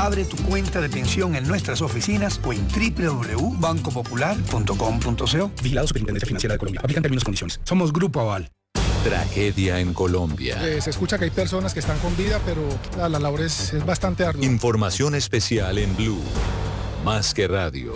Abre tu cuenta de pensión en nuestras oficinas o en www.bancopopular.com.co. Vigilado Superintendencia Financiera de Colombia. Aplican términos y condiciones. Somos Grupo Aval. Tragedia en Colombia. Se escucha que hay personas que están con vida, pero la labor es bastante ardua. Información especial en Blue. Más que radio.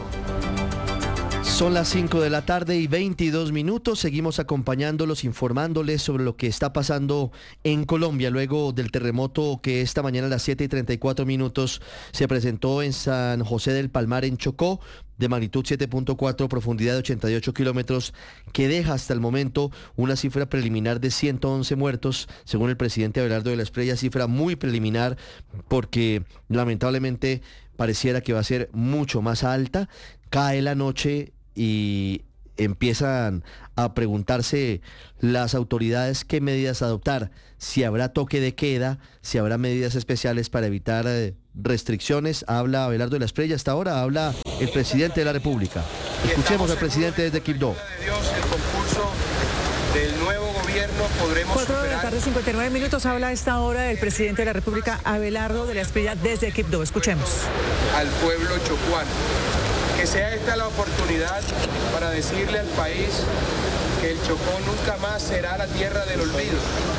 Son las 5 de la tarde y 22 minutos. Seguimos acompañándolos, informándoles sobre lo que está pasando en Colombia luego del terremoto que esta mañana a las 7:34 se presentó en San José del Palmar, en Chocó, de magnitud 7.4, profundidad de 88 kilómetros, que deja hasta el momento una cifra preliminar de 111 muertos, según el presidente Abelardo de la Espriella, cifra muy preliminar porque lamentablemente pareciera que va a ser mucho más alta. Cae la noche y empiezan a preguntarse las autoridades qué medidas adoptar, si habrá toque de queda, si habrá medidas especiales para evitar restricciones. Habla Abelardo de la Espriella hasta ahora, habla el presidente de la República. Escuchemos al presidente desde Quibdó. El concurso del nuevo gobierno podremos 4 de la tarde, 59 minutos, habla a esta hora el presidente de la República, Abelardo de la Espriella, desde Quibdó. Escuchemos. Al pueblo chocuano. Que sea esta la oportunidad para decirle al país que el Chocó nunca más será la tierra del olvido.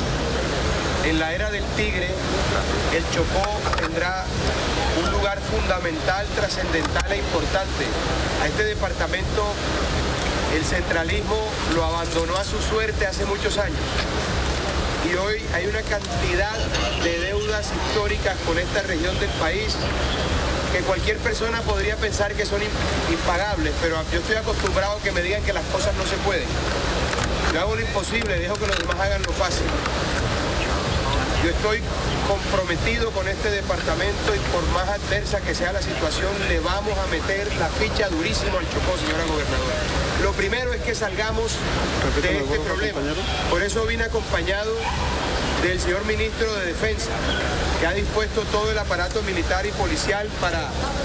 En la era del Tigre, el Chocó tendrá un lugar fundamental, trascendental e importante. A este departamento el centralismo lo abandonó a su suerte hace muchos años. Y hoy hay una cantidad de deudas históricas con esta región del país que cualquier persona podría pensar que son impagables, pero yo estoy acostumbrado a que me digan que las cosas no se pueden. Yo hago lo imposible, dejo que los demás hagan lo fácil. Yo estoy comprometido con este departamento y por más adversa que sea la situación, le vamos a meter la ficha durísimo al Chocó, señora gobernadora. Lo primero es que salgamos de este problema. Por eso vine acompañado del señor ministro de Defensa, que ha dispuesto todo el aparato militar y policial para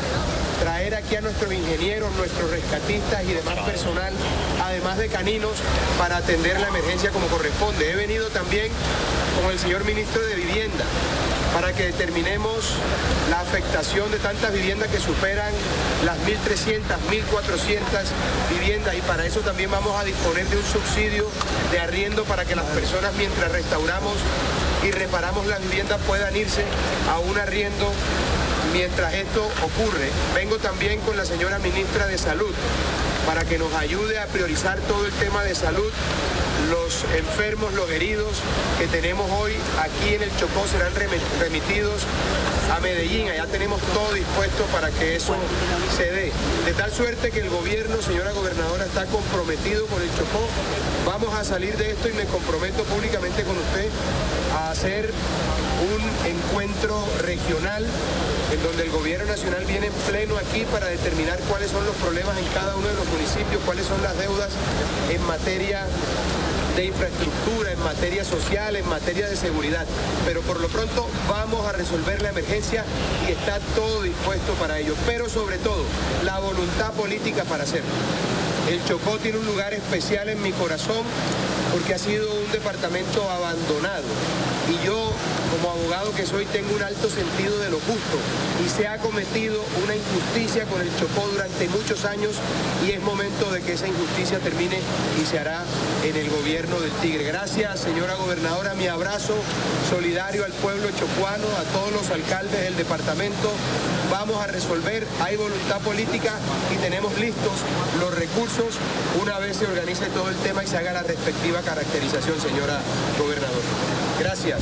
traer aquí a nuestros ingenieros, nuestros rescatistas y demás personal, además de caninos, para atender la emergencia como corresponde. He venido también con el señor ministro de Vivienda para que determinemos la afectación de tantas viviendas que superan las 1.300, 1.400 viviendas, y para eso también vamos a disponer de un subsidio de arriendo para que las personas, mientras restauramos y reparamos las viviendas, puedan irse a un arriendo mientras esto ocurre. Vengo también con la señora ministra de Salud para que nos ayude a priorizar todo el tema de salud. Los enfermos, los heridos que tenemos hoy aquí en el Chocó serán remitidos a Medellín. Allá tenemos todo dispuesto para que eso se dé. De tal suerte que el gobierno, señora gobernadora, está comprometido con el Chocó. Vamos a salir de esto y me comprometo públicamente con usted a hacer un encuentro regional en donde el gobierno nacional viene en pleno aquí para determinar cuáles son los problemas en cada uno de los municipios, cuáles son las deudas en materia de infraestructura, en materia social, en materia de seguridad. Pero por lo pronto vamos a resolver la emergencia y está todo dispuesto para ello. Pero sobre todo, la voluntad política para hacerlo. El Chocó tiene un lugar especial en mi corazón porque ha sido un departamento abandonado. Y yo, como abogado que soy, tengo un alto sentido de lo justo. Y se ha cometido una injusticia con el Chocó durante muchos años y es momento de que esa injusticia termine y se hará en el gobierno del Tigre. Gracias, señora gobernadora. Mi abrazo solidario al pueblo chocuano, a todos los alcaldes del departamento. Vamos a resolver, hay voluntad política y tenemos listos los recursos una vez se organice todo el tema y se haga la respectiva caracterización, señora gobernadora. Gracias.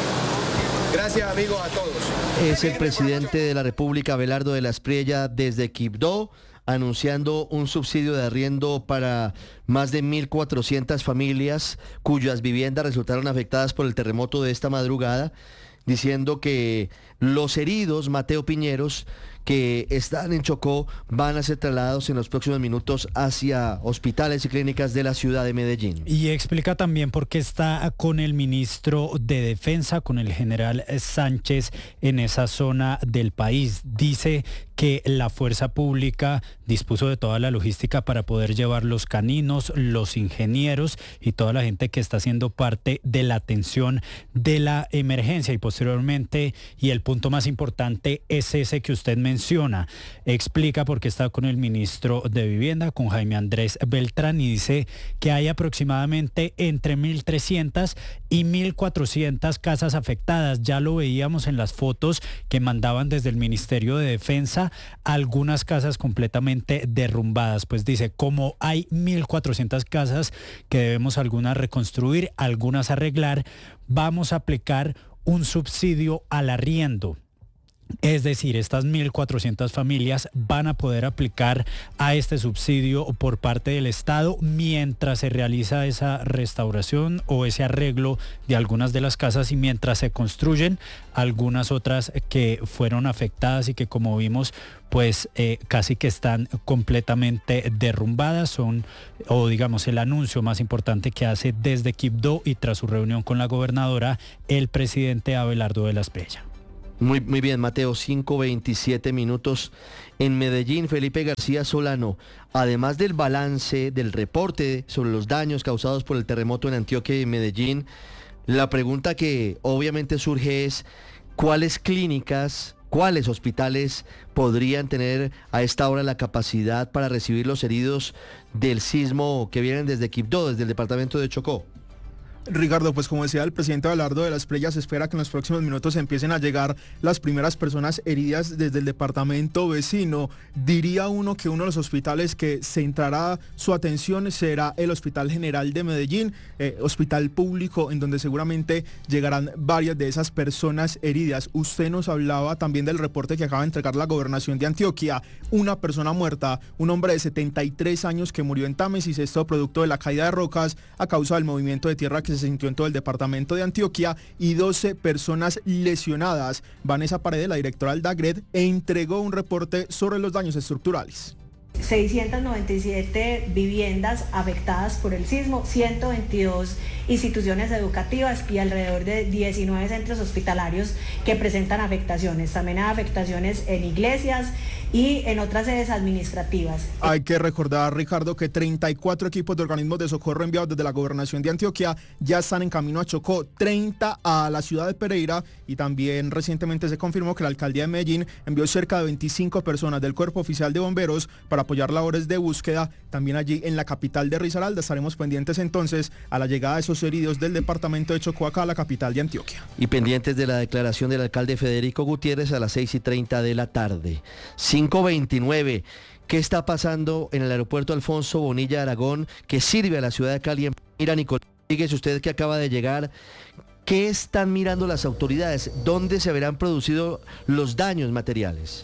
Gracias, amigos, a todos. Es el presidente de la República, Abelardo de la Espriella, desde Quibdó, anunciando un subsidio de arriendo para más de 1.400 familias cuyas viviendas resultaron afectadas por el terremoto de esta madrugada, diciendo que los heridos, Mateo Piñeros, que están en Chocó van a ser trasladados en los próximos minutos hacia hospitales y clínicas de la ciudad de Medellín. Y explica también por qué está con el ministro de Defensa, con el general Sánchez, en esa zona del país. Dice que la fuerza pública dispuso de toda la logística para poder llevar los caninos, los ingenieros y toda la gente que está haciendo parte de la atención de la emergencia. Y posteriormente, y el punto más importante es ese que usted menciona, explica por qué está con el ministro de Vivienda, con Jaime Andrés Beltrán, y dice que hay aproximadamente entre 1.300 y 1.400 casas afectadas. Ya lo veíamos en las fotos que mandaban desde el Ministerio de Defensa, algunas casas completamente derrumbadas. Pues dice, como hay 1.400 casas que debemos algunas reconstruir, algunas arreglar, vamos a aplicar un subsidio al arriendo. Es decir, estas 1.400 familias van a poder aplicar a este subsidio por parte del Estado mientras se realiza esa restauración o ese arreglo de algunas de las casas y mientras se construyen algunas otras que fueron afectadas y que, como vimos, pues casi que están completamente derrumbadas. Son, o digamos, el anuncio más importante que hace desde Quibdó y tras su reunión con la gobernadora, el presidente Abelardo de la Espriella. Muy bien, Mateo, 5:27 minutos. En Medellín, Felipe García Solano, además del balance, del reporte sobre los daños causados por el terremoto en Antioquia y Medellín, la pregunta que obviamente surge es, ¿cuáles clínicas, cuáles hospitales podrían tener a esta hora la capacidad para recibir los heridos del sismo que vienen desde Quibdó, desde el departamento de Chocó? Ricardo, pues como decía el presidente Abelardo de la Espriella, se espera que en los próximos minutos empiecen a llegar las primeras personas heridas desde el departamento vecino. Diría uno que uno de los hospitales que centrará su atención será el Hospital General de Medellín, hospital público en donde seguramente llegarán varias de esas personas heridas. Usted nos hablaba también del reporte que acaba de entregar la Gobernación de Antioquia. Una persona muerta, un hombre de 73 años que murió en Támesis, esto producto de la caída de rocas a causa del movimiento de tierra que se sintió en todo el departamento de Antioquia, y 12 personas lesionadas. Vanessa Paredes, la directora del DAGRED, entregó un reporte sobre los daños estructurales. 697 viviendas afectadas por el sismo, 122 instituciones educativas y alrededor de 19 centros hospitalarios que presentan afectaciones. También hay afectaciones en iglesias y en otras sedes administrativas. Hay que recordar, Ricardo, que 34 equipos de organismos de socorro enviados desde la Gobernación de Antioquia ya están en camino a Chocó, 30 a la ciudad de Pereira, y también recientemente se confirmó que la alcaldía de Medellín envió cerca de 25 personas del Cuerpo Oficial de Bomberos para apoyar labores de búsqueda. También allí en la capital de Risaralda estaremos pendientes entonces a la llegada de esos heridos del departamento de Chocó acá a la capital de Antioquia. Y pendientes de la declaración del alcalde Federico Gutiérrez a las 6:30 de la tarde. 5:29. ¿Qué está pasando en el aeropuerto Alfonso Bonilla Aragón, que sirve a la ciudad de Cali? Mira, Nicolás, fíjese usted que acaba de llegar. ¿Qué están mirando las autoridades? ¿Dónde se verán producidos los daños materiales?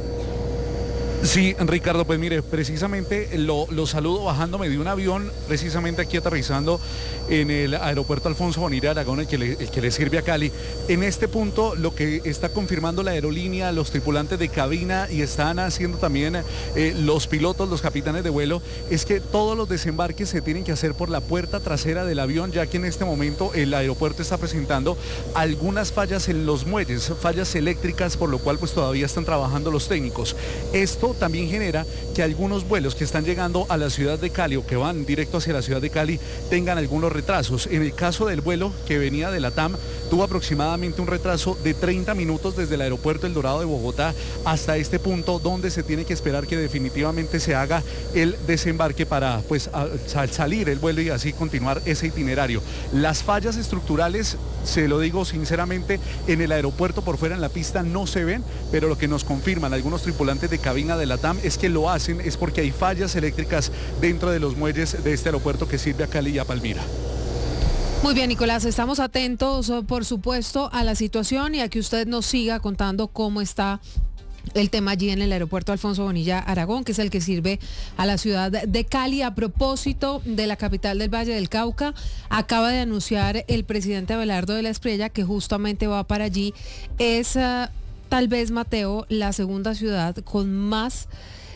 Sí, Ricardo, pues mire, precisamente lo saludo bajándome de un avión, precisamente aquí aterrizando en el aeropuerto Alfonso Bonilla Aragón, el que le sirve a Cali. En este punto, lo que está confirmando la aerolínea, los tripulantes de cabina, y están haciendo también los pilotos, los capitanes de vuelo, es que todos los desembarques se tienen que hacer por la puerta trasera del avión, ya que en este momento el aeropuerto está presentando algunas fallas en los muelles, fallas eléctricas, por lo cual pues todavía están trabajando los técnicos. Esto también genera que algunos vuelos que están llegando a la ciudad de Cali o que van directo hacia la ciudad de Cali tengan algunos retrasos. En el caso del vuelo que venía de la TAM, tuvo aproximadamente un retraso de 30 minutos desde el aeropuerto El Dorado de Bogotá hasta este punto, donde se tiene que esperar que definitivamente se haga el desembarque para pues salir el vuelo y así continuar ese itinerario. Las fallas estructurales, se lo digo sinceramente, en el aeropuerto por fuera en la pista no se ven, pero lo que nos confirman algunos tripulantes de cabina de la TAM es que lo hacen es porque hay fallas eléctricas dentro de los muelles de este aeropuerto que sirve a Cali y a Palmira. Muy bien, Nicolás, estamos atentos, por supuesto, a la situación y a que usted nos siga contando cómo está el tema allí en el aeropuerto Alfonso Bonilla Aragón, que es el que sirve a la ciudad de Cali. A propósito de la capital del Valle del Cauca, acaba de anunciar el presidente Abelardo de la Espriella que justamente va para allí. Es tal vez, Mateo, la segunda ciudad con más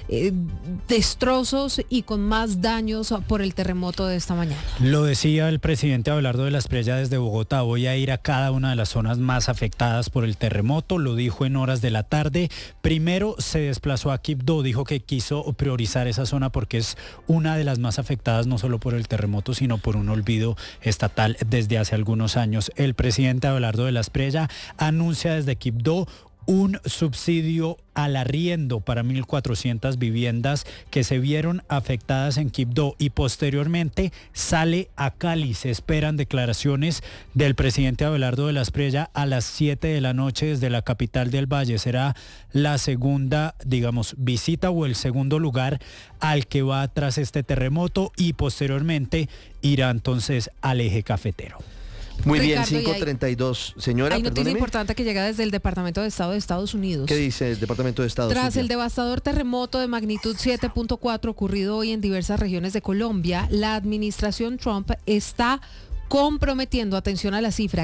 destrozos y con más daños por el terremoto de esta mañana. Lo decía el presidente Abelardo de la Espriella desde Bogotá. Voy a ir a cada una de las zonas más afectadas por el terremoto. Lo dijo en horas de la tarde. Primero se desplazó a Quibdó. Dijo que quiso priorizar esa zona porque es una de las más afectadas no solo por el terremoto, sino por un olvido estatal desde hace algunos años. El presidente Abelardo de la Espriella anuncia desde Quibdó un subsidio al arriendo para 1.400 viviendas que se vieron afectadas en Quibdó y posteriormente sale a Cali. Se esperan declaraciones del presidente Abelardo de la Espriella a las 7 de la noche desde la capital del Valle. Será la segunda, visita o el segundo lugar al que va tras este terremoto y posteriormente irá entonces al eje cafetero. Muy Ricardo, bien, 5:32. Señora, hay noticia perdóneme. importante que llega desde el Departamento de Estado de Estados Unidos. ¿Qué dice el Departamento de Estado? Tras Silvia? el devastador terremoto de magnitud 7.4 ocurrido hoy en diversas regiones de Colombia, la administración Trump está comprometiendo, atención a la cifra,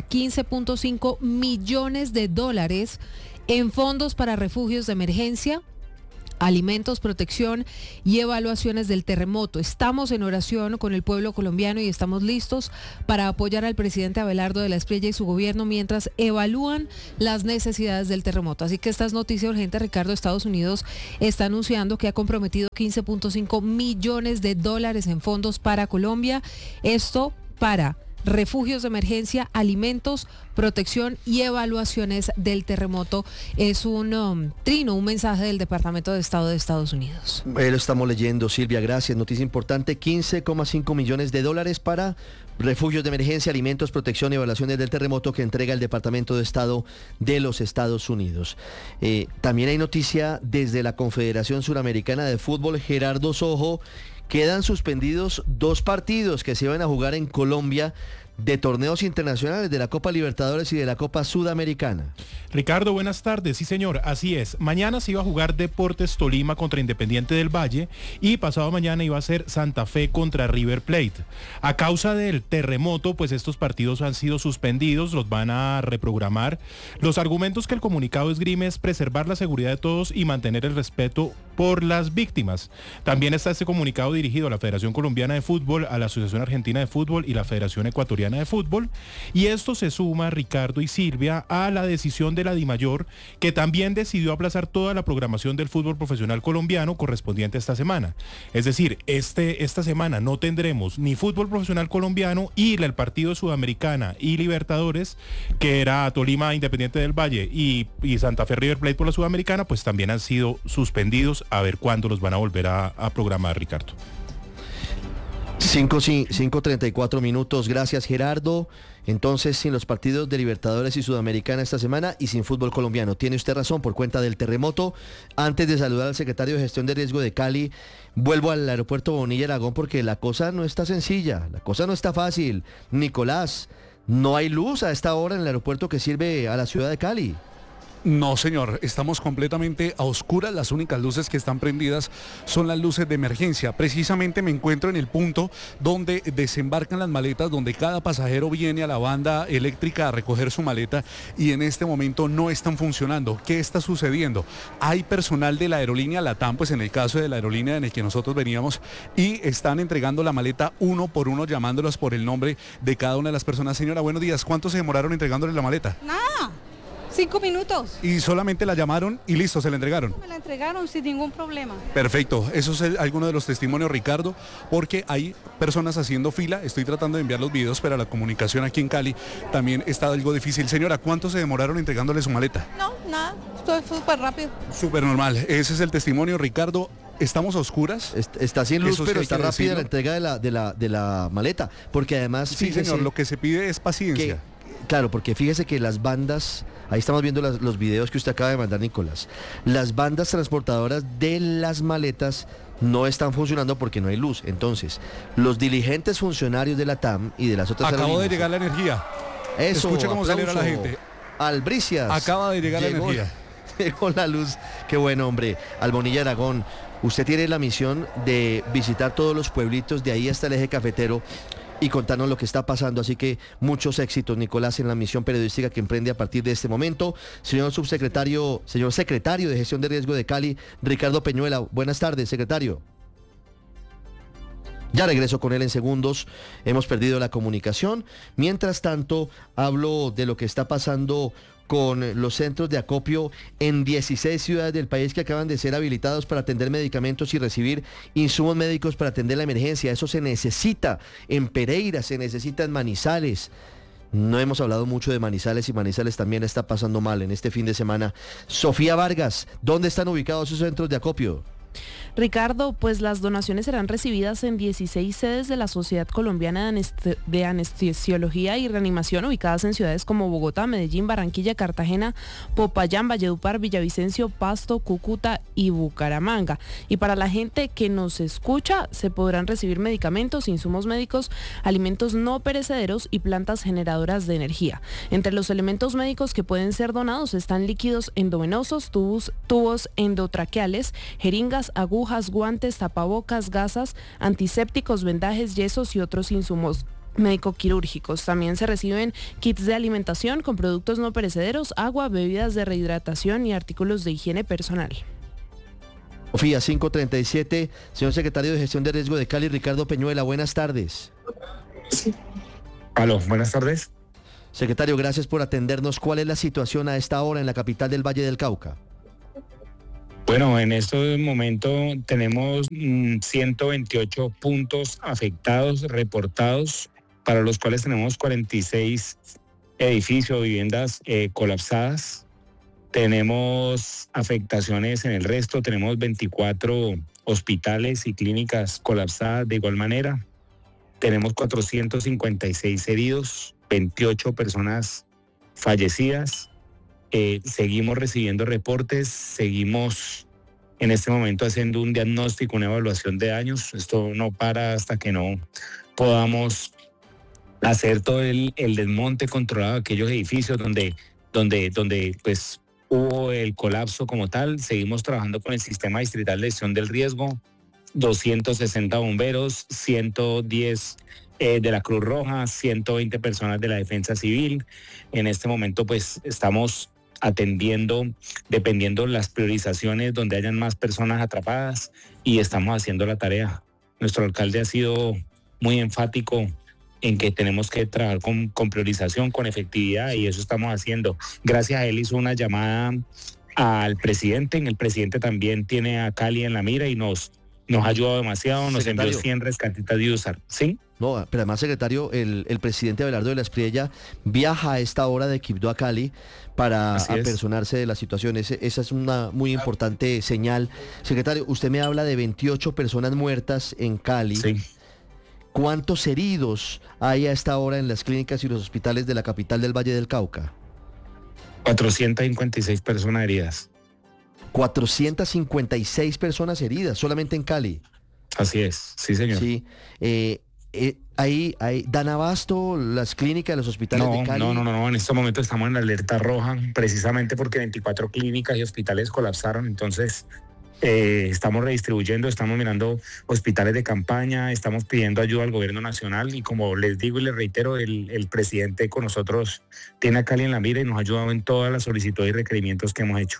15.5 millones de dólares en fondos para refugios de emergencia, alimentos, protección y evaluaciones del terremoto. Estamos en oración con el pueblo colombiano y estamos listos para apoyar al presidente Abelardo de la Espriella y su gobierno mientras evalúan las necesidades del terremoto. Así que esta es noticia urgente, Ricardo. Estados Unidos está anunciando que ha comprometido 15.5 millones de dólares en fondos para Colombia. Esto para refugios de emergencia, alimentos, protección y evaluaciones del terremoto. Es un mensaje del Departamento de Estado de Estados Unidos. Lo estamos leyendo, Silvia, gracias. Noticia importante, 15,5 millones de dólares para refugios de emergencia, alimentos, protección y evaluaciones del terremoto que entrega el Departamento de Estado de los Estados Unidos. También hay noticia desde la Confederación Suramericana de Fútbol. Gerardo Sojo, quedan suspendidos 2 partidos que se iban a jugar en Colombia de torneos internacionales de la Copa Libertadores y de la Copa Sudamericana. Ricardo, buenas tardes. Sí, señor, así es. Mañana se iba a jugar Deportes Tolima contra Independiente del Valle y pasado mañana iba a ser Santa Fe contra River Plate. A causa del terremoto, pues estos partidos han sido suspendidos, los van a reprogramar. Los argumentos que el comunicado esgrime es preservar la seguridad de todos y mantener el respeto por las víctimas. También está este comunicado dirigido a la Federación Colombiana de Fútbol, a la Asociación Argentina de Fútbol y la Federación Ecuatoriana de Fútbol, y esto se suma, Ricardo y Silvia, a la decisión de la DIMAYOR, que también decidió aplazar toda la programación del fútbol profesional colombiano correspondiente a esta semana. Es decir, esta semana no tendremos ni fútbol profesional colombiano y el partido Sudamericana y Libertadores, que era Tolima Independiente del Valle y Santa Fe River Plate por la Sudamericana, pues también han sido suspendidos. A ver cuándo los van a volver a programar, Ricardo. 5:34 minutos, gracias Gerardo. Entonces, sin los partidos de Libertadores y Sudamericana esta semana y sin fútbol colombiano. Tiene usted razón por cuenta del terremoto. Antes de saludar al secretario de Gestión de Riesgo de Cali, vuelvo al aeropuerto Bonilla Aragón porque la cosa no está sencilla, la cosa no está fácil. Nicolás, no hay luz a esta hora en el aeropuerto que sirve a la ciudad de Cali. No, señor, estamos completamente a oscuras. Las únicas luces que están prendidas son las luces de emergencia. Precisamente me encuentro en el punto donde desembarcan las maletas, donde cada pasajero viene a la banda eléctrica a recoger su maleta y en este momento no están funcionando. ¿Qué está sucediendo? Hay personal de la aerolínea LATAM, pues en el caso de la aerolínea en el que nosotros veníamos, y están entregando la maleta uno por uno, llamándolos por el nombre de cada una de las personas. Señora, buenos días. ¿Cuánto se demoraron entregándole la maleta? Nada. 5 minutos. Y solamente la llamaron y listo, se la entregaron. Me la entregaron sin ningún problema. Perfecto, eso es alguno de los testimonios, Ricardo, porque hay personas haciendo fila. Estoy tratando de enviar los videos, pero la comunicación aquí en Cali también está algo difícil. Señora, ¿cuánto se demoraron entregándole su maleta? No, nada, estoy súper rápido. Súper normal, ese es el testimonio, Ricardo. Estamos a oscuras. Está sin luz, Eso sí pero hay está que rápida decirlo. la entrega de la maleta, porque además... Sí, fíjese señor, lo que se pide es paciencia. Claro, porque fíjese que las bandas, ahí estamos viendo los videos que usted acaba de mandar, Nicolás, las bandas transportadoras de las maletas no están funcionando porque no hay luz. Entonces, los diligentes funcionarios de la TAM y de las otras Acabó de aerolíneas... llegar la energía. Eso, Escuche cómo celebra la gente. Albricias. Acaba de llegar la energía. Llegó la luz. Qué bueno, hombre. Al Bonilla Aragón, usted tiene la misión de visitar todos los pueblitos de ahí hasta el eje cafetero. y contarnos lo que está pasando. Así que muchos éxitos, Nicolás, en la misión periodística que emprende a partir de este momento. Señor secretario de Gestión de Riesgo de Cali, Ricardo Peñuela. Buenas tardes, secretario. Ya regreso con él en segundos, hemos perdido la comunicación. Mientras tanto, hablo de lo que está pasando con los centros de acopio en 16 ciudades del país que acaban de ser habilitados para atender medicamentos y recibir insumos médicos para atender la emergencia. Eso se necesita en Pereira, se necesita en Manizales. No hemos hablado mucho de Manizales y Manizales también está pasando mal en este fin de semana. Sofía Vargas, ¿dónde están ubicados esos centros de acopio? Ricardo, pues las donaciones serán recibidas en 16 sedes de la Sociedad Colombiana de Anestesiología y Reanimación, ubicadas en ciudades como Bogotá, Medellín, Barranquilla, Cartagena, Popayán, Valledupar, Villavicencio, Pasto, Cúcuta y Bucaramanga. Y para la gente que nos escucha, se podrán recibir medicamentos, insumos médicos, alimentos no perecederos y plantas generadoras de energía. Entre los elementos médicos que pueden ser donados están líquidos endovenosos, tubos endotraqueales, jeringas, agujas, guantes, tapabocas, gasas, antisépticos, vendajes, yesos y otros insumos médico-quirúrgicos. También se reciben kits de alimentación con productos no perecederos, agua, bebidas de rehidratación y artículos de higiene personal. Sofía, 5:37. Señor secretario de Gestión de Riesgo de Cali, Ricardo Peñuela, buenas tardes. Aló, buenas tardes. Secretario, gracias por atendernos. ¿Cuál es la situación a esta hora en la capital del Valle del Cauca? Bueno, en este momento tenemos 128 puntos afectados, reportados, para los cuales tenemos 46 edificios, viviendas colapsadas. Tenemos afectaciones en el resto, tenemos 24 hospitales y clínicas colapsadas de igual manera. Tenemos 456 heridos, 28 personas fallecidas. Seguimos recibiendo reportes, seguimos en este momento haciendo un diagnóstico, una evaluación de daños. Esto no para hasta que no podamos hacer todo el desmonte controlado de aquellos edificios donde pues hubo el colapso como tal. Seguimos trabajando con el Sistema Distrital de Gestión del Riesgo, 260 bomberos, 110 de la Cruz Roja, 120 personas de la Defensa Civil. En este momento pues estamos atendiendo, dependiendo las priorizaciones donde hayan más personas atrapadas, y estamos haciendo la tarea. Nuestro alcalde ha sido muy enfático en que tenemos que trabajar con priorización, con efectividad, y eso estamos haciendo. Gracias a él hizo una llamada al presidente. El presidente también tiene a Cali en la mira y nos ha ayudado demasiado, nos envió 100 rescatitas de USAR. ¿Sí? No, pero además, secretario, el presidente Abelardo de la Espriella viaja a esta hora de Quibdó a Cali para apersonarse de la situación. Esa es una muy importante señal. Secretario, usted me habla de 28 personas muertas en Cali. Sí. ¿Cuántos heridos hay a esta hora en las clínicas y los hospitales de la capital del Valle del Cauca? 456 personas heridas. 456 personas heridas, solamente en Cali. Así es, sí señor. Sí, ahí dan abasto las clínicas, los hospitales de Cali. No, en este momento estamos en la alerta roja, precisamente porque 24 clínicas y hospitales colapsaron. Entonces estamos redistribuyendo, estamos mirando hospitales de campaña, estamos pidiendo ayuda al gobierno nacional, y como les digo y les reitero, el presidente con nosotros tiene a Cali en la mira y nos ha ayudado en todas las solicitudes y requerimientos que hemos hecho.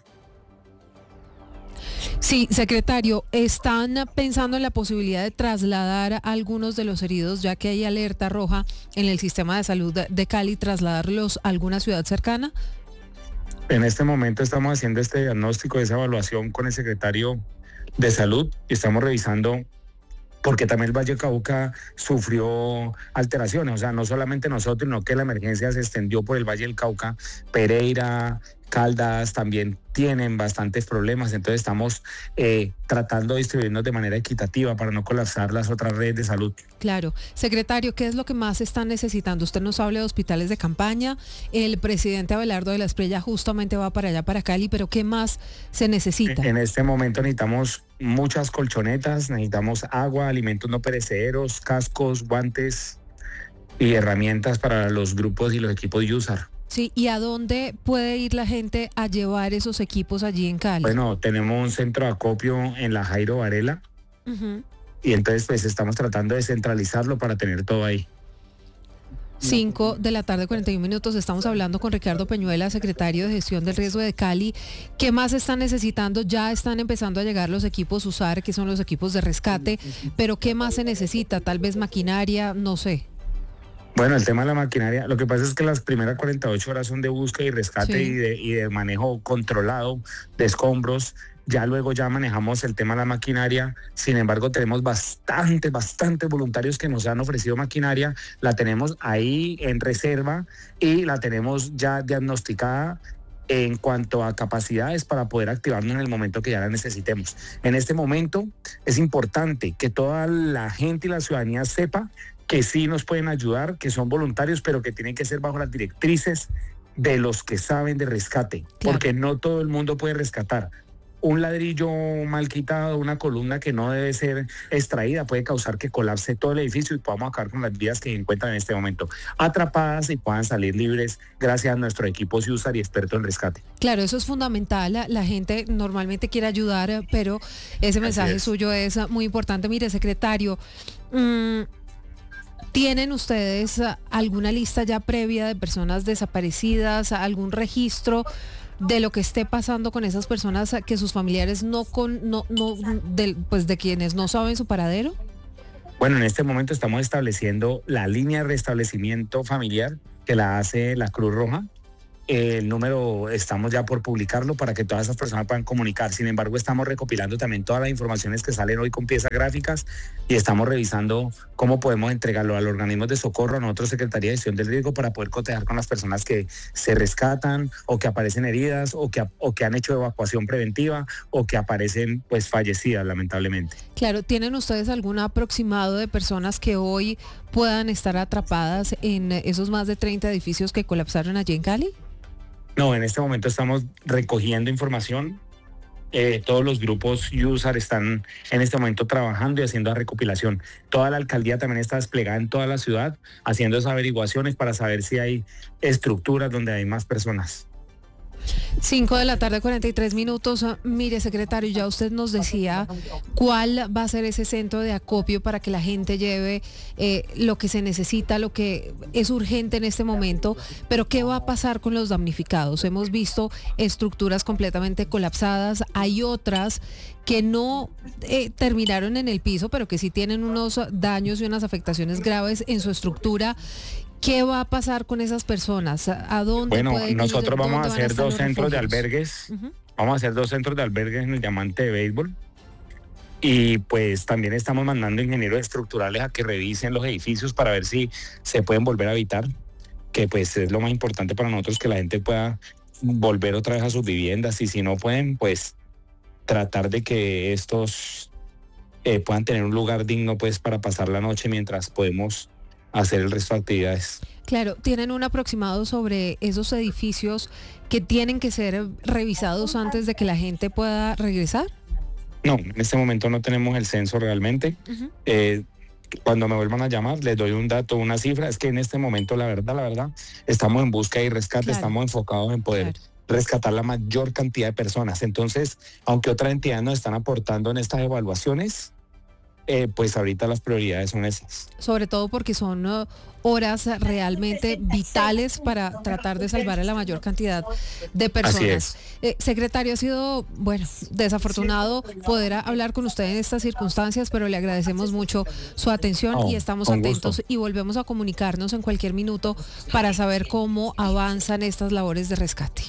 Sí, secretario, ¿están pensando en la posibilidad de trasladar a algunos de los heridos, ya que hay alerta roja en el sistema de salud de Cali, trasladarlos a alguna ciudad cercana? En este momento estamos haciendo este diagnóstico, esa evaluación con el secretario de Salud, y estamos revisando, porque también el Valle del Cauca sufrió alteraciones. O sea, no solamente nosotros, sino que la emergencia se extendió por el Valle del Cauca. Pereira, Caldas también tienen bastantes problemas. Entonces estamos tratando de distribuirnos de manera equitativa para no colapsar las otras redes de salud. Claro. Secretario, ¿qué es lo que más están necesitando? Usted nos habla de hospitales de campaña. El presidente Abelardo de la Espriella justamente va para allá, para Cali, pero ¿qué más se necesita? En este momento necesitamos muchas colchonetas, necesitamos agua, alimentos no perecederos, cascos, guantes y herramientas para los grupos y los equipos de USAR. Sí, ¿y a dónde puede ir la gente a llevar esos equipos allí en Cali? Bueno, tenemos un centro de acopio en la Jairo Varela, y entonces pues estamos tratando de centralizarlo para tener todo ahí. 5 de la tarde, 41 minutos. Estamos hablando con Ricardo Peñuela, secretario de Gestión del Riesgo de Cali. ¿Qué más están necesitando? Ya están empezando a llegar los equipos USAR, que son los equipos de rescate, pero ¿qué más se necesita? Tal vez maquinaria, no sé. Bueno, el tema de la maquinaria, lo que pasa es que las primeras 48 horas son de búsqueda y rescate y de manejo controlado de escombros. Ya luego ya manejamos el tema de la maquinaria. Sin embargo, tenemos bastante voluntarios que nos han ofrecido maquinaria. La tenemos ahí en reserva y la tenemos ya diagnosticada en cuanto a capacidades para poder activarnos en el momento que ya la necesitemos. En este momento es importante que toda la gente y la ciudadanía sepa que sí nos pueden ayudar, que son voluntarios, pero que tienen que ser bajo las directrices de los que saben de rescate, porque no todo el mundo puede rescatar. Un ladrillo mal quitado, una columna que no debe ser extraída, puede causar que colapse todo el edificio y podamos acabar con las vidas que se encuentran en este momento atrapadas y puedan salir libres gracias a nuestro equipo USAR y experto en rescate. Claro, eso es fundamental. La gente normalmente quiere ayudar, pero ese mensaje suyo es muy importante. Mire, secretario, ¿tienen ustedes alguna lista ya previa de personas desaparecidas, algún registro de lo que esté pasando con esas personas que sus familiares de quienes no saben su paradero? Bueno, en este momento estamos estableciendo la línea de restablecimiento familiar que la hace la Cruz Roja. El número estamos ya por publicarlo para que todas esas personas puedan comunicar. Sin embargo, estamos recopilando también todas las informaciones que salen hoy con piezas gráficas y estamos revisando cómo podemos entregarlo a los organismos de socorro, a nosotros, Secretaría de Gestión del Riesgo, para poder cotejar con las personas que se rescatan o que aparecen heridas o que han hecho evacuación preventiva o que aparecen pues fallecidas, lamentablemente. Claro, ¿tienen ustedes algún aproximado de personas que hoy puedan estar atrapadas en esos más de 30 edificios que colapsaron allí en Cali? No, en este momento estamos recogiendo información. Todos los grupos USAR están en este momento trabajando y haciendo la recopilación. Toda la alcaldía también está desplegada en toda la ciudad, haciendo esas averiguaciones para saber si hay estructuras donde hay más personas. 5 de la tarde, 43 minutos. Mire, secretario, ya usted nos decía cuál va a ser ese centro de acopio para que la gente lleve lo que se necesita, lo que es urgente en este momento, pero ¿qué va a pasar con los damnificados? Hemos visto estructuras completamente colapsadas, hay otras que no terminaron en el piso, pero que sí tienen unos daños y unas afectaciones graves en su estructura. ¿Qué va a pasar con esas personas? ¿A dónde pueden nosotros ir? vamos a hacer dos centros de albergues. Vamos a hacer 2 centros de albergues en el Diamante de Béisbol. Y pues también estamos mandando ingenieros estructurales a que revisen los edificios para ver si se pueden volver a habitar, que pues es lo más importante para nosotros, que la gente pueda volver otra vez a sus viviendas. Y si no pueden, pues tratar de que estos puedan tener un lugar digno pues para pasar la noche mientras podemos hacer el resto de actividades. Claro, ¿tienen un aproximado sobre esos edificios que tienen que ser revisados antes de que la gente pueda regresar? No, en este momento no tenemos el censo realmente. Cuando me vuelvan a llamar les doy un dato, una cifra. Es que en este momento la verdad, estamos en búsqueda y rescate, estamos enfocados en poder rescatar la mayor cantidad de personas. Entonces, aunque otras entidades nos están aportando en estas evaluaciones, pues ahorita las prioridades son esas. Sobre todo porque son horas realmente vitales para tratar de salvar a la mayor cantidad de personas. Secretario, ha sido, desafortunado poder hablar con usted en estas circunstancias, pero le agradecemos mucho su atención y estamos atentos y volvemos a comunicarnos en cualquier minuto para saber cómo avanzan estas labores de rescate.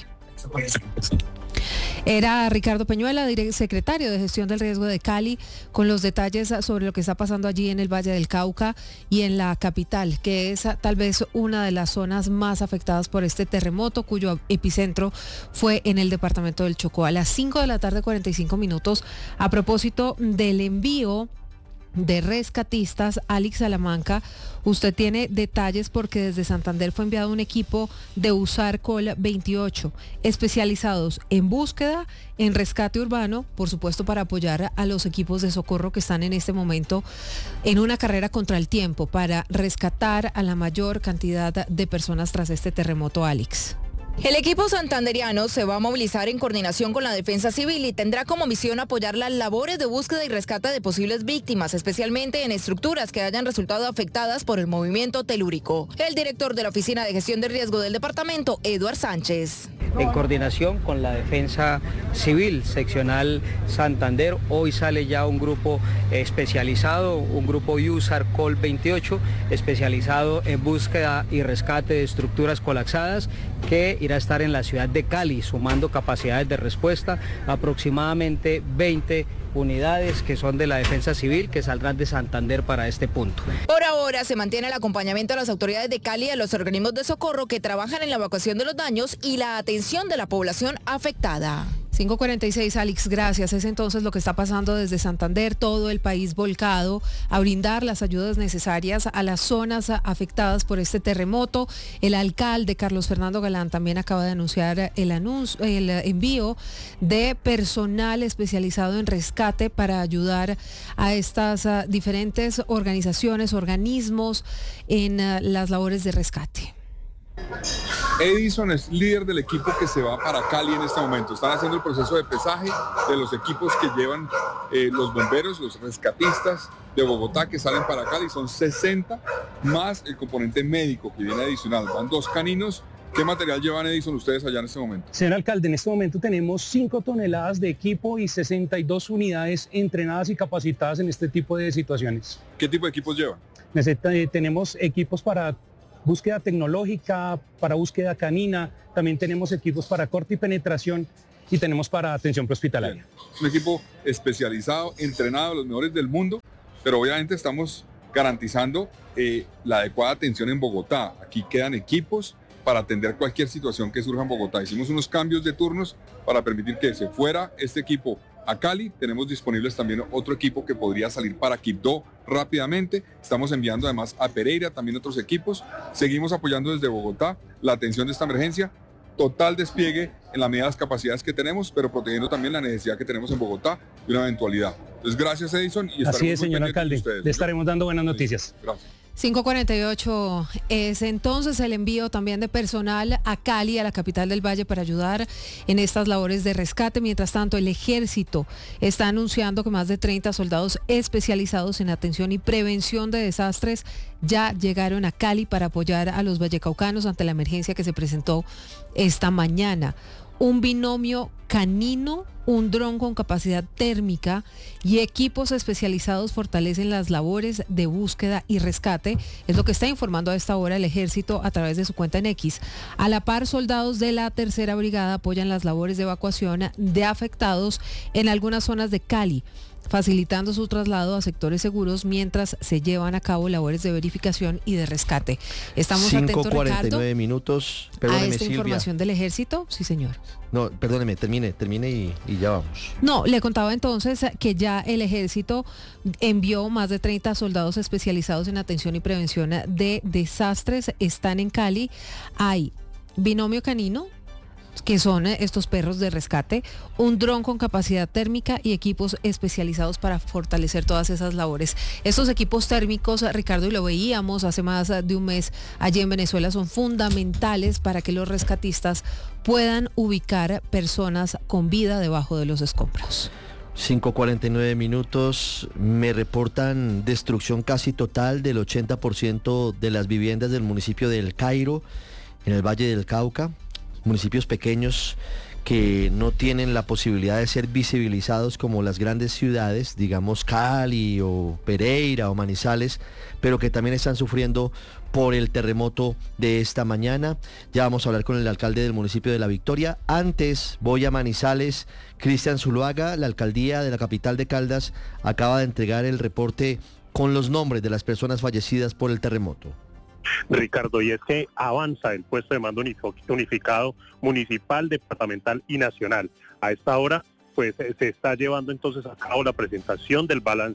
Era Ricardo Peñuela, secretario de Gestión del Riesgo de Cali, con los detalles sobre lo que está pasando allí en el Valle del Cauca y en la capital, que es tal vez una de las zonas más afectadas por este terremoto, cuyo epicentro fue en el departamento del Chocó. A las 5 de la tarde, 45 minutos, a propósito del envío de rescatistas, Alex Salamanca, usted tiene detalles porque desde Santander fue enviado un equipo de USAR Col 28 especializados en búsqueda, en rescate urbano, por supuesto para apoyar a los equipos de socorro que están en este momento en una carrera contra el tiempo para rescatar a la mayor cantidad de personas tras este terremoto, Alex. El equipo santanderiano se va a movilizar en coordinación con la Defensa Civil y tendrá como misión apoyar las labores de búsqueda y rescate de posibles víctimas, especialmente en estructuras que hayan resultado afectadas por el movimiento telúrico. El director de la Oficina de Gestión de Riesgo del departamento, Eduard Sánchez. En coordinación con la Defensa Civil Seccional Santander, hoy sale ya un grupo especializado, un grupo USAR Col 28, especializado en búsqueda y rescate de estructuras colapsadas, que irá a estar en la ciudad de Cali, sumando capacidades de respuesta, aproximadamente 20 unidades que son de la Defensa Civil que saldrán de Santander para este punto. Por ahora se mantiene el acompañamiento a las autoridades de Cali y a los organismos de socorro que trabajan en la evacuación de los daños y la atención de la población afectada. 5:46, Alex, gracias. Es entonces lo que está pasando desde Santander, todo el país volcado a brindar las ayudas necesarias a las zonas afectadas por este terremoto. El alcalde Carlos Fernando Galán también acaba de anunciar el envío de personal especializado en rescate para ayudar a estas diferentes organizaciones, organismos en las labores de rescate. Edison es líder del equipo que se va para Cali en este momento. Están haciendo el proceso de pesaje de los equipos que llevan los bomberos, los rescatistas de Bogotá que salen para Cali. Son 60 más el componente médico que viene adicional. Van 2 caninos. ¿Qué material llevan, Edison, ustedes allá en este momento? Señor alcalde, en este momento tenemos 5 toneladas de equipo y 62 unidades entrenadas y capacitadas en este tipo de situaciones. ¿Qué tipo de equipos llevan? Tenemos equipos para búsqueda tecnológica, para búsqueda canina, también tenemos equipos para corte y penetración y tenemos para atención prehospitalaria. Es un equipo especializado, entrenado, los mejores del mundo, pero obviamente estamos garantizando la adecuada atención en Bogotá. Aquí quedan equipos para atender cualquier situación que surja en Bogotá. Hicimos unos cambios de turnos para permitir que se fuera este equipo a Cali. Tenemos disponibles también otro equipo que podría salir para Quibdó rápidamente. Estamos enviando además a Pereira también otros equipos. Seguimos apoyando desde Bogotá la atención de esta emergencia. Total despliegue en la medida de las capacidades que tenemos, pero protegiendo también la necesidad que tenemos en Bogotá de una eventualidad. Entonces, gracias, Edison. Y así es, señor alcalde. Le estaremos dando buenas noticias. Gracias. 5:48 es entonces el envío también de personal a Cali, a la capital del Valle, para ayudar en estas labores de rescate. Mientras tanto, el ejército está anunciando que más de 30 soldados especializados en atención y prevención de desastres ya llegaron a Cali para apoyar a los vallecaucanos ante la emergencia que se presentó esta mañana. Un binomio canino, un dron con capacidad térmica y equipos especializados fortalecen las labores de búsqueda y rescate, es lo que está informando a esta hora el ejército a través de su cuenta en X. A la par, soldados de la Tercera Brigada apoyan las labores de evacuación de afectados en algunas zonas de Cali, facilitando su traslado a sectores seguros mientras se llevan a cabo labores de verificación y de rescate. Estamos atentos, Ricardo, 5:49 minutos. Perdóneme, a esta Silvia. información del ejército. Sí, señor. No, perdóneme, termine y ya vamos. No, le contaba entonces que ya el ejército envió más de 30 soldados especializados en atención y prevención de desastres. Están en Cali. Hay binomio canino, que son estos perros de rescate, un dron con capacidad térmica y equipos especializados para fortalecer todas esas labores. Estos equipos térmicos, Ricardo, y lo veíamos hace más de un mes allí en Venezuela, son fundamentales para que los rescatistas puedan ubicar personas con vida debajo de los escombros. 5:49 minutos, me reportan destrucción casi total del 80% de las viviendas del municipio de El Cairo, en el Valle del Cauca. Municipios pequeños que no tienen la posibilidad de ser visibilizados como las grandes ciudades, digamos Cali o Pereira o Manizales, pero que también están sufriendo por el terremoto de esta mañana. Ya vamos a hablar con el alcalde del municipio de La Victoria. Antes voy a Manizales. Cristian Zuluaga, la alcaldía de la capital de Caldas, acaba de entregar el reporte con los nombres de las personas fallecidas por el terremoto. Ricardo, y es que avanza el puesto de mando unificado municipal, departamental y nacional. A esta hora, pues se está llevando entonces a cabo la presentación del balance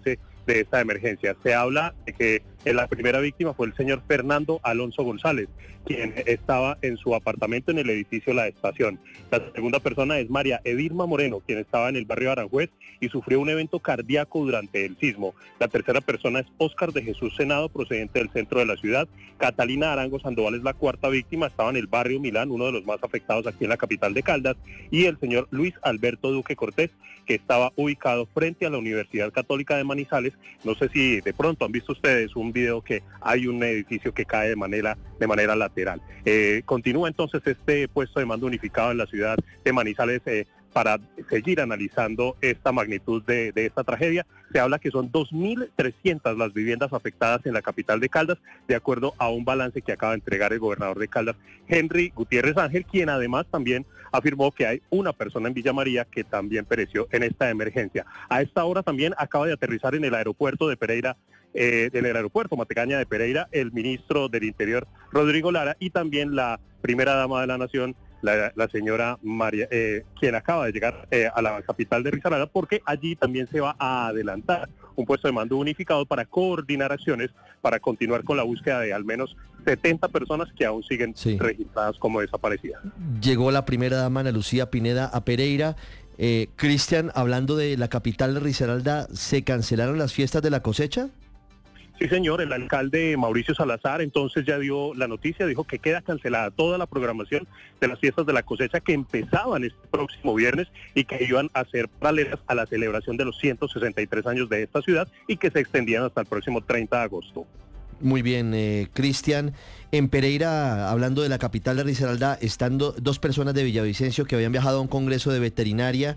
de esta emergencia. Se habla de que la primera víctima fue el señor Fernando Alonso González, quien estaba en su apartamento en el edificio La Estación. La segunda persona es María Edirma Moreno, quien estaba en el barrio Aranjuez y sufrió un evento cardíaco durante el sismo. La tercera persona es Óscar de Jesús Senado, procedente del centro de la ciudad. Catalina Arango Sandoval es la cuarta víctima, estaba en el barrio Milán, uno de los más afectados aquí en la capital de Caldas. Y el señor Luis Alberto Duque Cortés, que estaba ubicado frente a la Universidad Católica de Manizales. No sé si de pronto han visto ustedes un video que hay un edificio que cae de manera lateral. Continúa entonces este puesto de mando unificado en la ciudad de Manizales para seguir analizando esta magnitud de esta tragedia. Se habla que son 2.300 las viviendas afectadas en la capital de Caldas, de acuerdo a un balance que acaba de entregar el gobernador de Caldas, Henry Gutiérrez Ángel, quien además también afirmó que hay una persona en Villa María que también pereció en esta emergencia. A esta hora también acaba de aterrizar en el aeropuerto de Pereira, en el aeropuerto Matecaña de Pereira, el ministro del Interior, Rodrigo Lara, y también la primera dama de la Nación, la señora María, quien acaba de llegar a la capital de Risaralda, porque allí también se va a adelantar un puesto de mando unificado para coordinar acciones para continuar con la búsqueda de al menos 70 personas que aún siguen registradas como desaparecidas. Llegó la primera dama, Ana Lucía Pineda, a Pereira. Cristian, hablando de la capital de Risaralda, ¿se cancelaron las fiestas de la cosecha? Sí, señor, el alcalde Mauricio Salazar entonces ya dio la noticia, dijo que queda cancelada toda la programación de las fiestas de la cosecha que empezaban este próximo viernes y que iban a ser paralelas a la celebración de los 163 años de esta ciudad y que se extendían hasta el próximo 30 de agosto. Muy bien, Cristian. En Pereira, hablando de la capital de Risaralda, están dos personas de Villavicencio que habían viajado a un congreso de veterinaria.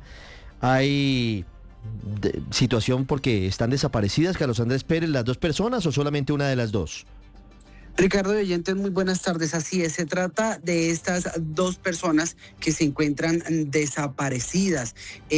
Hay situación porque están desaparecidas, Carlos Andrés Pérez, las dos personas o solamente una de las dos. Ricardo de Oyentes, muy buenas tardes. Así es, se trata de estas dos personas que se encuentran desaparecidas.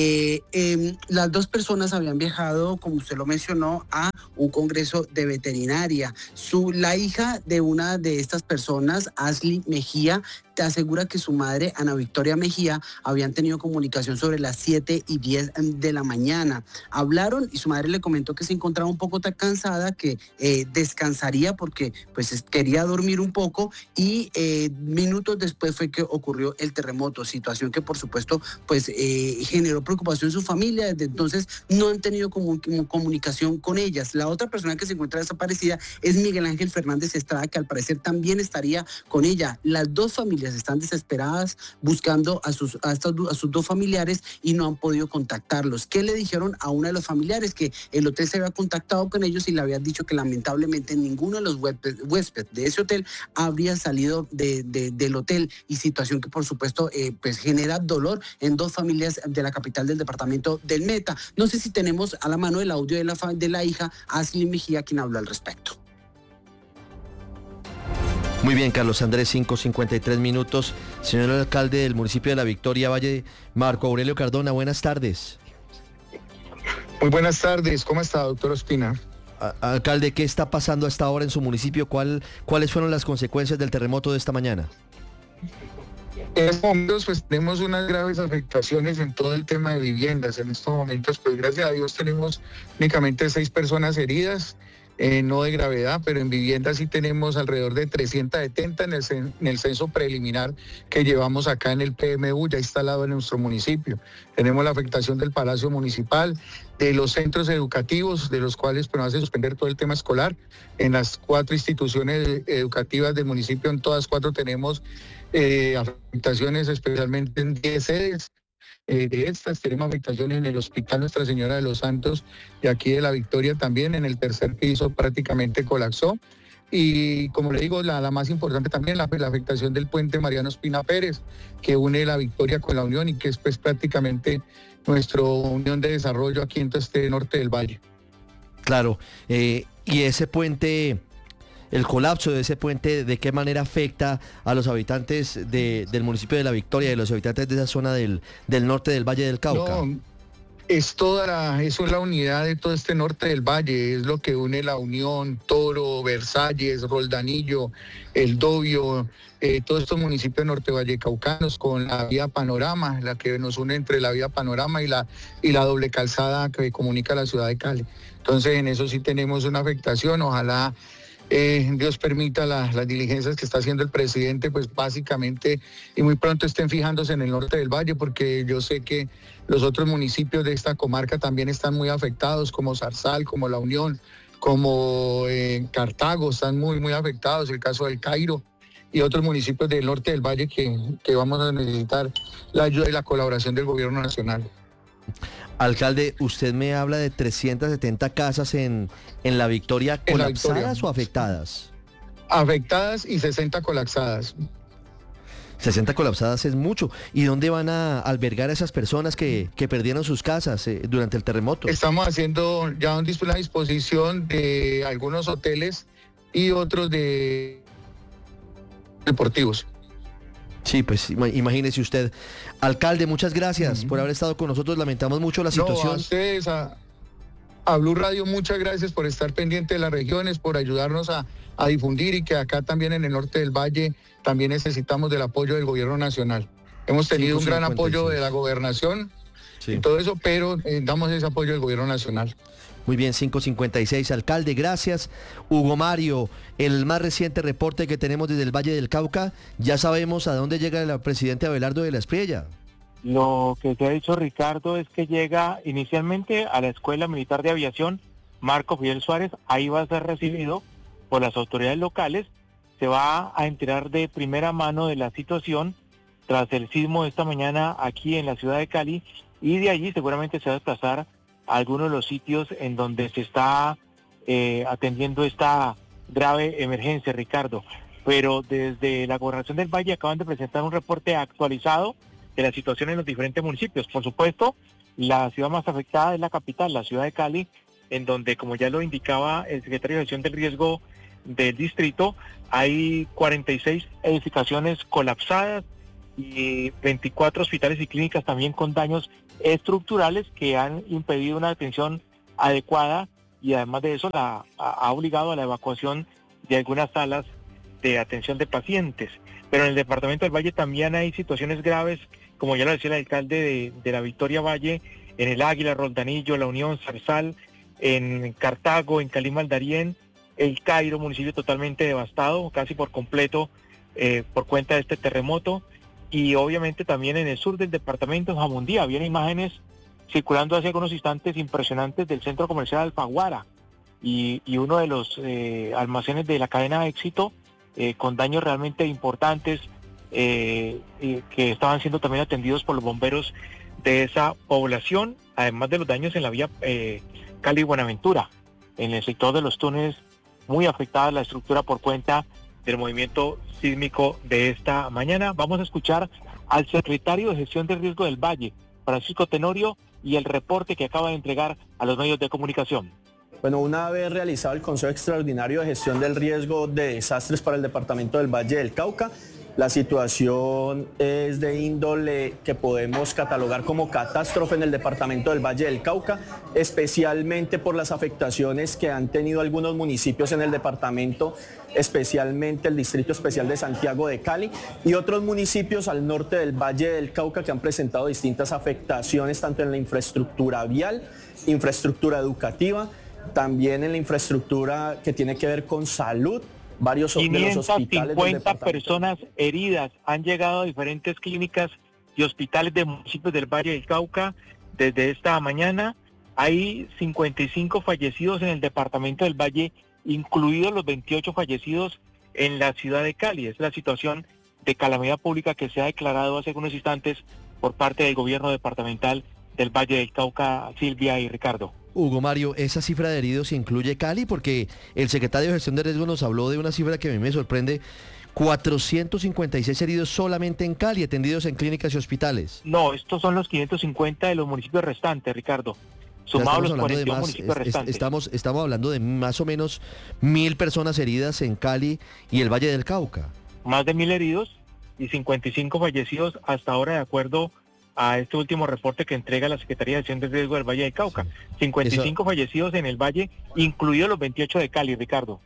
Las dos personas habían viajado, como usted lo mencionó, a un congreso de veterinaria. La hija de una de estas personas, Ashley Mejía, te asegura que su madre, Ana Victoria Mejía, habían tenido comunicación sobre las 7:10 de la mañana. Hablaron y su madre le comentó que se encontraba un poco tan cansada, que descansaría porque pues quería dormir un poco, y minutos después fue que ocurrió el terremoto, situación que por supuesto pues generó preocupación en su familia. Desde entonces no han tenido comunicación con ellas. La otra persona que se encuentra desaparecida es Miguel Ángel Fernández Estrada, que al parecer también estaría con ella. Las dos familias están desesperadas buscando a sus dos familiares y no han podido contactarlos. ¿Qué le dijeron a uno de los familiares? Que el hotel se había contactado con ellos y le habían dicho que lamentablemente ninguno de los huéspedes de ese hotel habría salido del hotel, y situación que por supuesto pues genera dolor en dos familias de la capital del departamento del Meta. No sé si tenemos a la mano el audio de la hija Ashley Mejía, quien habló al respecto. Muy bien, Carlos Andrés, 5:53 minutos. Señor alcalde del municipio de La Victoria Valle, Marco Aurelio Cardona, buenas tardes. Muy buenas tardes, ¿cómo está, doctor Ospina? Alcalde, ¿qué está pasando hasta ahora en su municipio? ¿Cuáles fueron las consecuencias del terremoto de esta mañana? En estos momentos pues tenemos unas graves afectaciones en todo el tema de viviendas. En estos momentos pues gracias a Dios tenemos únicamente 6 personas heridas. No de gravedad, pero en viviendas sí tenemos alrededor de 370 en el censo preliminar que llevamos acá en el PMU, ya instalado en nuestro municipio. Tenemos la afectación del Palacio Municipal, de los centros educativos, de los cuales pues, hace suspender todo el tema escolar. En las 4 instituciones educativas del municipio, en todas 4 tenemos afectaciones, especialmente en 10 sedes. De estas tenemos afectaciones en el Hospital Nuestra Señora de los Santos de aquí de La Victoria también, en el 3er piso prácticamente colapsó. Y como le digo, la más importante también, la afectación del puente Mariano Ospina Pérez, que une La Victoria con La Unión y que es pues prácticamente nuestra unión de desarrollo aquí en todo este norte del valle. Claro, y ese puente... El colapso de ese puente, ¿de qué manera afecta a los habitantes del municipio de La Victoria y a los habitantes de esa zona del norte del Valle del Cauca? eso es la unidad de todo este norte del valle, es lo que une La Unión, Toro, Versalles, Roldanillo, El Dobio, todos estos municipios norte vallecaucanos con la vía Panorama, la que nos une entre la vía Panorama y la doble calzada que comunica la ciudad de Cali. Entonces en eso sí tenemos una afectación, ojalá Dios permita las diligencias que está haciendo el presidente, pues básicamente y muy pronto estén fijándose en el norte del valle, porque yo sé que los otros municipios de esta comarca también están muy afectados, como Zarzal, como La Unión, como Cartago, están muy afectados, el caso del Cairo y otros municipios del norte del valle que vamos a necesitar la ayuda y la colaboración del gobierno nacional. Alcalde, usted me habla de 370 casas en La Victoria, ¿colapsadas o afectadas? Afectadas y 60 colapsadas. 60 colapsadas es mucho. ¿Y dónde van a albergar a esas personas que perdieron sus casas durante el terremoto? Estamos haciendo ya una disposición de algunos hoteles y otros de deportivos. Sí, pues imagínese usted. Alcalde, muchas gracias por haber estado con nosotros. Lamentamos mucho la situación. A ustedes, a Blue Radio, muchas gracias por estar pendiente de las regiones, por ayudarnos a difundir, y que acá también en el norte del valle también necesitamos del apoyo del gobierno nacional. Hemos tenido un gran apoyo de la gobernación y todo eso, pero damos ese apoyo del gobierno nacional. Muy bien, 5:56, alcalde, gracias. Hugo Mario, el más reciente reporte que tenemos desde el Valle del Cauca, ya sabemos a dónde llega el presidente Abelardo de la Espriella. Lo que se ha dicho, Ricardo, es que llega inicialmente a la Escuela Militar de Aviación Marco Fidel Suárez, ahí va a ser recibido por las autoridades locales, se va a enterar de primera mano de la situación tras el sismo de esta mañana aquí en la ciudad de Cali, y de allí seguramente se va a desplazar a algunos de los sitios en donde se está atendiendo esta grave emergencia, Ricardo. Pero desde la Gobernación del Valle acaban de presentar un reporte actualizado de la situación en los diferentes municipios. Por supuesto, la ciudad más afectada es la capital, la ciudad de Cali, en donde, como ya lo indicaba el secretario de Gestión del Riesgo del distrito, hay 46 edificaciones colapsadas y 24 hospitales y clínicas también con daños estructurales que han impedido una atención adecuada, y además de eso ha obligado a la evacuación de algunas salas de atención de pacientes. Pero en el departamento del Valle también hay situaciones graves, como ya lo decía el alcalde de la Victoria Valle, en el Águila, Roldanillo, La Unión, Zarzal, en Cartago, en Calima, Darién, el Cairo, municipio totalmente devastado, casi por completo por cuenta de este terremoto. Y obviamente también en el sur del departamento, en Jamundí, había imágenes circulando hace algunos instantes impresionantes del centro comercial Alfaguara y uno de los almacenes de la cadena Éxito con daños realmente importantes que estaban siendo también atendidos por los bomberos de esa población, además de los daños en la vía Cali-Buenaventura, en el sector de los túneles, muy afectada la estructura por cuenta del movimiento sísmico de esta mañana. Vamos a escuchar al secretario de Gestión del Riesgo del Valle, Francisco Tenorio, y el reporte que acaba de entregar a los medios de comunicación. Bueno, una vez realizado el Consejo Extraordinario de Gestión del Riesgo de Desastres para el Departamento del Valle del Cauca, la situación es de índole que podemos catalogar como catástrofe en el departamento del Valle del Cauca, especialmente por las afectaciones que han tenido algunos municipios en el departamento, especialmente el Distrito Especial de Santiago de Cali y otros municipios al norte del Valle del Cauca que han presentado distintas afectaciones tanto en la infraestructura vial, infraestructura educativa, también en la infraestructura que tiene que ver con salud. Varios de los hospitales 550 personas heridas han llegado a diferentes clínicas y hospitales de municipios del Valle del Cauca desde esta mañana. Hay 55 fallecidos en el departamento del Valle, incluidos los 28 fallecidos en la ciudad de Cali. Es la situación de calamidad pública que se ha declarado hace algunos instantes por parte del gobierno departamental del Valle del Cauca, Silvia y Ricardo. Hugo Mario, ¿esa cifra de heridos incluye Cali? Porque el secretario de Gestión de Riesgo nos habló de una cifra que a mí me sorprende, 456 heridos solamente en Cali, atendidos en clínicas y hospitales. No, estos son los 550 de los municipios restantes, Ricardo, sumados los 42 municipios restantes. Estamos hablando de más o menos 1.000 personas heridas en Cali y el Valle del Cauca. Más de 1.000 heridos y 55 fallecidos hasta ahora, de acuerdo a este último reporte que entrega la Secretaría de Gestión del Riesgo del Valle del Cauca. 55 fallecidos en el Valle, incluidos los 28 de Cali, Ricardo.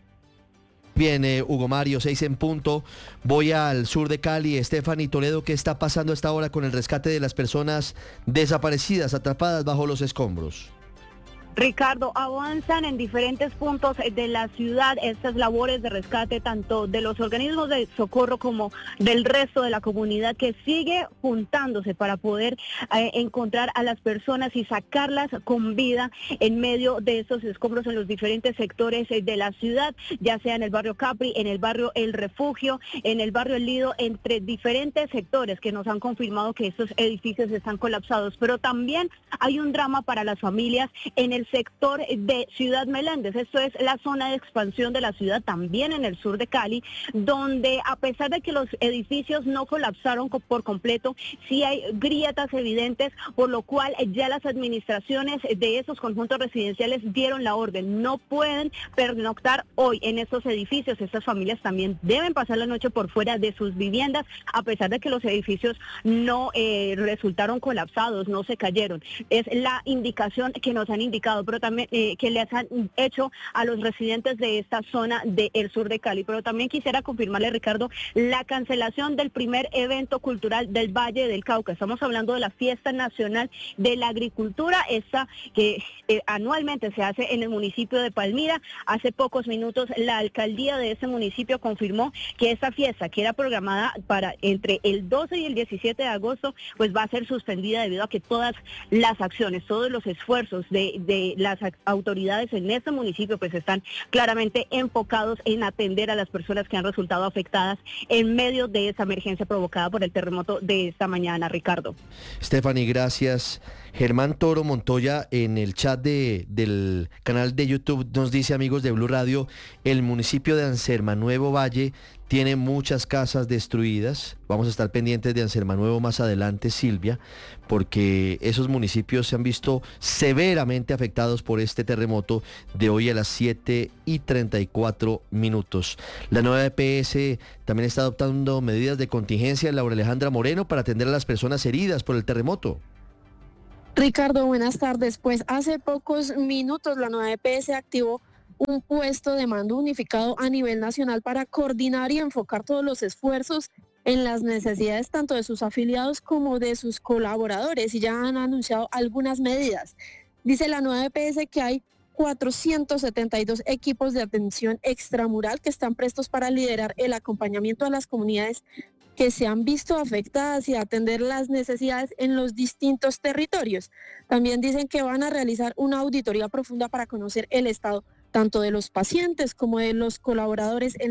Bien, Hugo Mario, 6 en punto. Voy al sur de Cali. Stephanie Toledo, ¿qué está pasando a esta hora con el rescate de las personas desaparecidas, atrapadas bajo los escombros? Ricardo, avanzan en diferentes puntos de la ciudad estas labores de rescate, tanto de los organismos de socorro como del resto de la comunidad, que sigue juntándose para poder encontrar a las personas y sacarlas con vida en medio de estos escombros en los diferentes sectores de la ciudad, ya sea en el barrio Capri, en el barrio El Refugio, en el barrio El Lido, entre diferentes sectores que nos han confirmado que estos edificios están colapsados. Pero también hay un drama para las familias en el sector de Ciudad Meléndez. Esto es la zona de expansión de la ciudad, también en el sur de Cali, donde a pesar de que los edificios no colapsaron por completo, sí hay grietas evidentes, por lo cual ya las administraciones de esos conjuntos residenciales dieron la orden. No pueden pernoctar hoy en estos edificios. Estas familias también deben pasar la noche por fuera de sus viviendas, a pesar de que los edificios no resultaron colapsados, no se cayeron. Es la indicación que nos han indicado, pero también que les han hecho a los residentes de esta zona del sur de Cali. Pero también quisiera confirmarle, Ricardo, la cancelación del primer evento cultural del Valle del Cauca. Estamos hablando de la Fiesta Nacional de la Agricultura, esta que anualmente se hace en el municipio de Palmira. Hace pocos minutos la alcaldía de ese municipio confirmó que esta fiesta, que era programada para entre el 12 y el 17 de agosto, pues va a ser suspendida debido a que todas las acciones, todos los esfuerzos de las autoridades en este municipio pues están claramente enfocados en atender a las personas que han resultado afectadas en medio de esa emergencia provocada por el terremoto de esta mañana, Ricardo. Stephanie, gracias. Germán Toro Montoya en el chat del canal de YouTube nos dice, amigos de Blue Radio, el municipio de Ansermanuevo Valle tiene muchas casas destruidas. Vamos a estar pendientes de Ansermanuevo más adelante, Silvia, porque esos municipios se han visto severamente afectados por este terremoto de hoy a las 7:34. La nueva EPS también está adoptando medidas de contingencia, Laura Alejandra Moreno, para atender a las personas heridas por el terremoto. Ricardo, buenas tardes. Pues hace pocos minutos la nueva EPS activó un puesto de mando unificado a nivel nacional para coordinar y enfocar todos los esfuerzos en las necesidades tanto de sus afiliados como de sus colaboradores, y ya han anunciado algunas medidas. Dice la nueva EPS que hay 472 equipos de atención extramural que están prestos para liderar el acompañamiento a las comunidades que se han visto afectadas y atender las necesidades en los distintos territorios. También dicen que van a realizar una auditoría profunda para conocer el estado tanto de los pacientes como de los colaboradores en